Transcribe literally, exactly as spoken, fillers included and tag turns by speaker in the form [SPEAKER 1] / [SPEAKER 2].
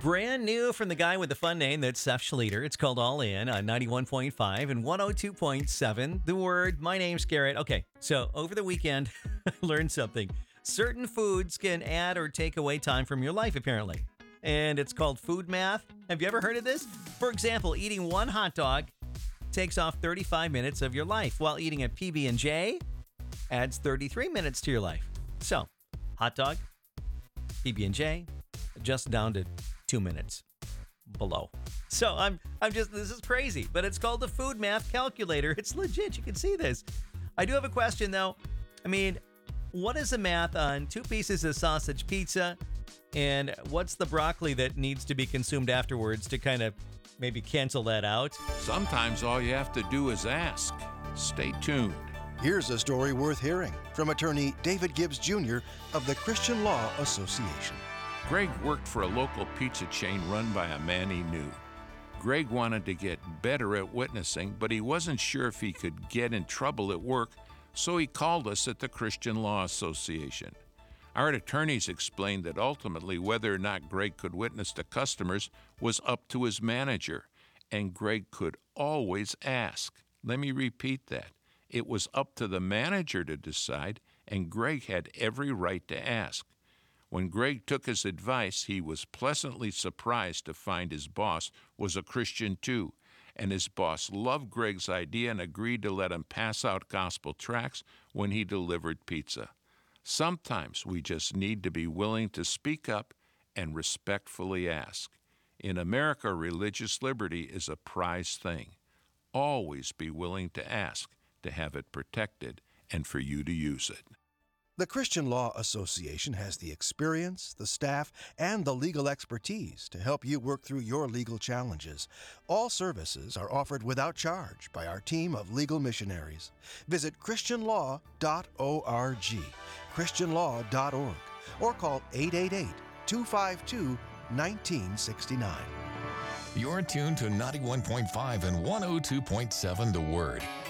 [SPEAKER 1] Brand new from the guy with the fun name that's Seth Schleter. It's called All In on ninety-one point five and one oh two point seven. The word, my name's Garrett. Okay, so over the weekend, I learned something. Certain foods can add or take away time from your life, apparently. And it's called food math. Have you ever heard of this? For example, eating one hot dog takes off thirty-five minutes of your life, while eating a P B and J adds thirty-three minutes to your life. So, hot dog, P B and J, just down to two minutes below. So I'm I'm just, this is crazy, but it's called the food math calculator. It's legit. You can see this. I do have a question though. I mean, what is the math on two pieces of sausage pizza, and what's the broccoli that needs to be consumed afterwards to kind of maybe cancel that out?
[SPEAKER 2] Sometimes all you have to do is ask. Stay tuned.
[SPEAKER 3] Here's a story worth hearing from attorney David Gibbs Junior of the Christian Law Association.
[SPEAKER 2] Greg worked for a local pizza chain run by a man he knew. Greg wanted to get better at witnessing, but he wasn't sure if he could get in trouble at work, so he called us at the Christian Law Association. Our attorneys explained that ultimately whether or not Greg could witness to customers was up to his manager, and Greg could always ask. Let me repeat that. It was up to the manager to decide, and Greg had every right to ask. When Greg took his advice, he was pleasantly surprised to find his boss was a Christian too, and his boss loved Greg's idea and agreed to let him pass out gospel tracts when he delivered pizza. Sometimes we just need to be willing to speak up and respectfully ask. In America, religious liberty is a prized thing. Always be willing to ask to have it protected and for you to use it.
[SPEAKER 3] The Christian Law Association has the experience, the staff, and the legal expertise to help you work through your legal challenges. All services are offered without charge by our team of legal missionaries. Visit christian law dot org, christian law dot org, or call eight eight eight, two five two, one nine six nine.
[SPEAKER 4] You're tuned to ninety-one point five and one oh two point seven The Word.